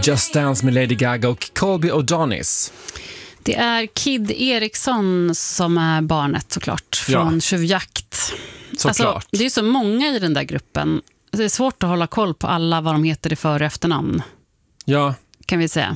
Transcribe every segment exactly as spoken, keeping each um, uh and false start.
Just Dance med Lady Gaga och Colby O'Donis. Det är Kid Eriksson som är barnet såklart från Ja. Tjuvjakt. Såklart. Alltså, det är så många i den där gruppen. Det är svårt att hålla koll på alla vad de heter i för- och efternamn. Ja. Kan vi säga.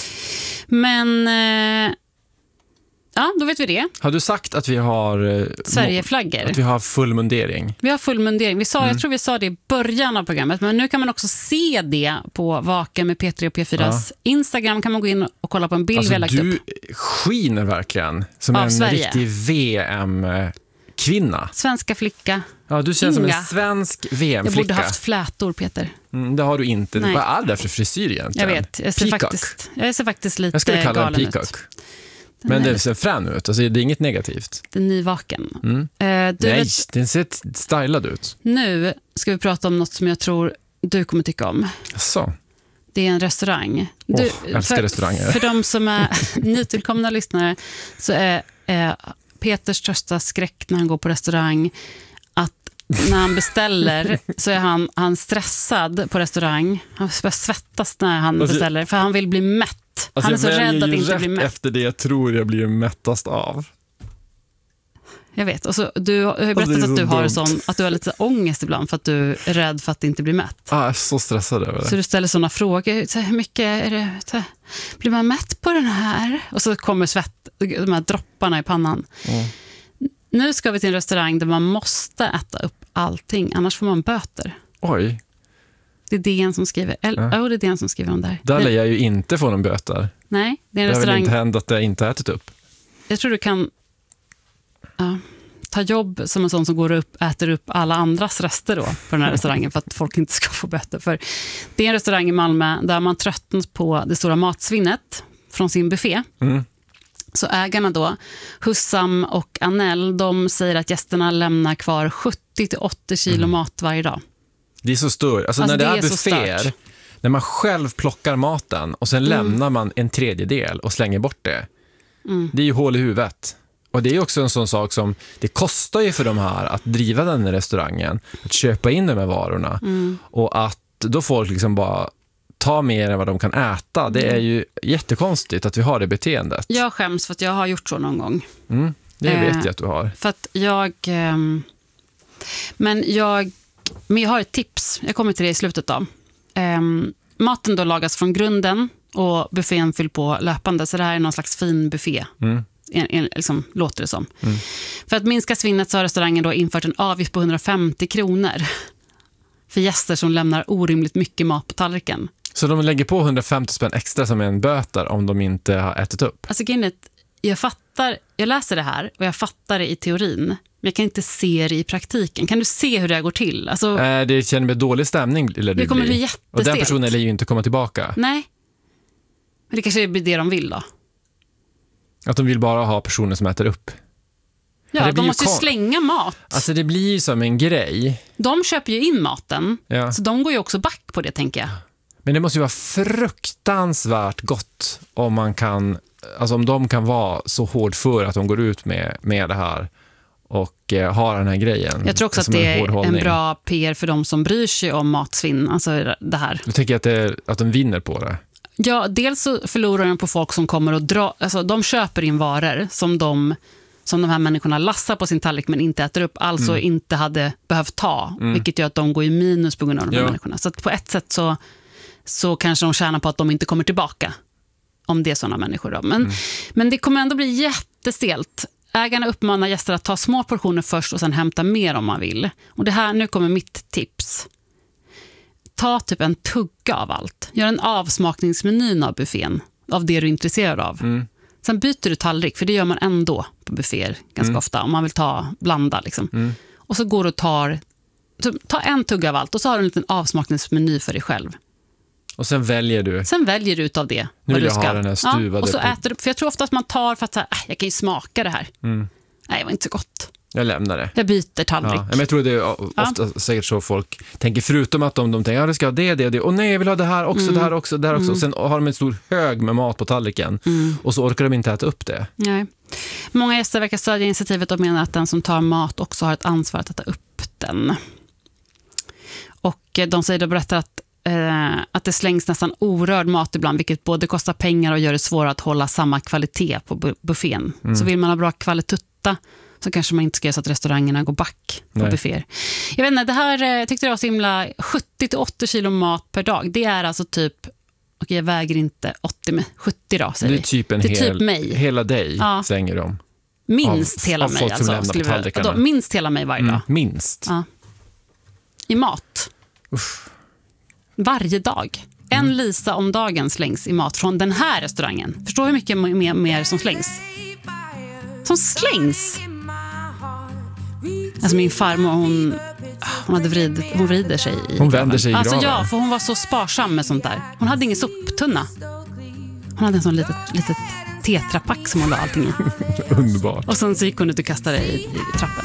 Men eh, ja, då vet vi det. Har du sagt att vi har eh, Sverigeflaggor. att vi har full mundering? Vi har full mundering. Vi sa, Mm. Jag tror vi sa det i början av programmet, men nu kan man också se det på Vaken med P tre och P fyras Instagram. Kan man gå in och kolla på en bild vi har Alltså, lagt du upp. skiner verkligen som Av en Sverige. riktig V M-kvinna. Svenska flicka. Ja, du känns Inga. som en svensk V Jag borde M-flicka. haft flätor, Peter. Mm, det har du inte. Nej. Vad är det för frisyr Jag egentligen? vet. Jag ser, Peacock. faktiskt, jag ser faktiskt lite Jag skulle kalla den galen peacock. ut. Men är- det ser frän ut. Alltså, det är inget negativt. Den nyvaken. Mm. Eh, du Nej, vet, den ser stylad ut. nu ska vi prata om något som jag tror du kommer tycka om. Så. Det är en restaurang. Åh, Du, jag älskar för, restauranger. För de som är nytillkomna lyssnare så är eh, Peters största skräck när han går på restaurang att när han beställer så är han, han stressad på restaurang. Han börjar svettas när han Alltså, beställer för han vill bli mätt. Alltså, han är så jag väljer rädd att ju inte rätt bli mätt. efter det jag tror jag blir mättast av. Jag vet. Och så, du har ju Alltså, det berättat är att så du har dumt. sån, att du har lite ångest ibland för att du är rädd för att inte bli mätt. Ah, jag är så stressad över det. Så du ställer såna frågor. Så här, hur mycket är det? Så här, blir man mätt på den här? Och så kommer svett, de här dropparna i pannan. Mm. Nu ska vi till en restaurang där man måste äta upp allting. Annars får man böter. Oj, Det är D N som skriver. Eller, Ja. oh, det är D N som skriver om det här. där lär Nej, jag ju inte få någon böter. nej, det är en Det har väl restaurang. inte hänt att jag inte ätit upp. Jag tror du kan ja, ta jobb som en sån som går upp, äter upp alla andras rester då på den här restaurangen för att folk inte ska få böter. För det är en restaurang i Malmö där man tröttnat på det stora matsvinnet från sin buffé. Mm. Så ägarna då, Hussam och Anel, de säger att gästerna lämnar kvar sjuttio till åttio kilo Mm. mat varje dag. Det är så stort. Alltså, Alltså, när det, det är är så bufféer, stört. när man själv plockar maten och sen lämnar man en tredjedel och slänger bort det. Mm. Det är ju hål i huvudet. Och det är ju också en sån sak som, det kostar ju för de här att driva den här restaurangen, att köpa in de här varorna. Mm. Och att då folk liksom bara tar mer än vad de kan äta. Det är ju jättekonstigt att vi har det beteendet. Jag skäms för att jag har gjort så någon gång. Mm, det Eh, vet jag att du har. För att jag... ehm, men jag... Men jag har ett tips. Jag kommer till det i slutet då. Ehm, maten då lagas från grunden och buffén fyll på löpande. Så det här är någon slags fin buffé. Mm. En, en, liksom, låter det som. Mm. För att minska svinnet så har restaurangen då infört en avgift på hundrafemtio kronor för gäster som lämnar orimligt mycket mat på tallriken. Så de lägger på hundrafemtio spänn extra som en böter om de inte har ätit upp. Alltså grejen är att jag fattar, jag läser det här och jag fattar det i teorin, men jag kan inte se det i praktiken. Kan du se hur det här går till? Alltså, Eh, det känner mig dålig stämning. Eller det kommer bli Och jättestelt. den personen lär ju inte komma tillbaka. Nej, men det kanske blir det de vill då. Att de vill bara ha personer som äter upp. Ja, det blir de ju måste ju kon- slänga mat. Alltså det blir ju som en grej. De köper ju in maten, Ja. så de går ju också back på det, tänker jag. Men det måste ju vara fruktansvärt gott om man kan, alltså om de kan vara så hård för att de går ut med, med det här och eh, har den här grejen. Jag tror också att som det en hård är en hållning. bra P R för de som bryr sig om matsvinn, alltså det här. Du tänker att, det, att de vinner på det? Ja, dels så förlorar de på folk som kommer och dra, alltså de köper in varor som de, som de här människorna lassar på sin tallrik men inte äter upp, alltså Mm. inte hade behövt ta, vilket gör att de går i minus på grund av de här Ja. människorna. Så att på ett sätt så, så kanske de tjänar på att de inte kommer tillbaka, om det är sådana människor då. Men, Mm. men det kommer ändå bli jättestelt. Ägarna uppmanar gäster att ta små portioner först och sen hämta mer om man vill. Och det här, nu kommer mitt tips. Ta typ en tugga av allt. Gör en avsmakningsmenyn av buffén, av det du är intresserad av. Mm. Sen byter du tallrik, för det gör man ändå på bufféer ganska Mm. ofta, om man vill ta, blanda liksom. Mm. Och så går du och tar, så ta en tugga av allt och så har du en liten avsmakningsmeny för dig själv. Och sen väljer du. Sen väljer du utav det Nu vad vill du jag ska. ha den här stuvade Ja, och så på- äter du, för jag tror ofta att man tar för att så här, äh, jag kan ju smaka det här. Mm. Nej, det var inte så gott. Jag lämnar det. Jag byter tallrik. Ja, men jag tror det är ofta säkert så folk tänker, förutom att de, de tänker, ja det ska ha det, det, det, och nej jag vill ha det här också, Mm. det här också, det här också, Mm. och sen har de en stor hög med mat på tallriken Mm. och så orkar de inte äta upp det. Nej. Många gäster verkar stödja initiativet och menar att den som tar mat också har ett ansvar att äta upp den. Och eh, de säger då berättar att, eh, att att det slängs nästan orörd mat ibland, vilket både kostar pengar och gör det svårare att hålla samma kvalitet på bu- buffén. Mm. Så vill man ha bra kvalitutta så kanske man inte ska göra så att restaurangerna går back på Nej. bufféer. Jag vet inte, det här jag tyckte det var så himla sjuttio till åttio kilo mat per dag. Det är alltså typ, okej jag väger inte åttio med sjuttio då, säger Det är typ en det är hel, typ mig. hela dig Ja. slänger de. Minst av, hela av mig. folk som Alltså, lämnar skulle på vi- tallrikarna. vadå, minst hela mig varje dag. Mm, minst. Ja. I mat. Usch. Varje dag. En Mm. Lisa om dagen slängs i mat från den här restaurangen. Förstår hur mycket mer, mer som slängs? Som slängs? Alltså min farmor, hon, hon, hade vrid, hon vrider sig i Hon vänder sig i Alltså graven. ja, för hon var så sparsam med sånt där. Hon hade ingen soptunna. Hon hade en sån litet, litet tetrapack som hon la allting i. Underbart. Och sen så gick hon ut och kastade det i, i trappen.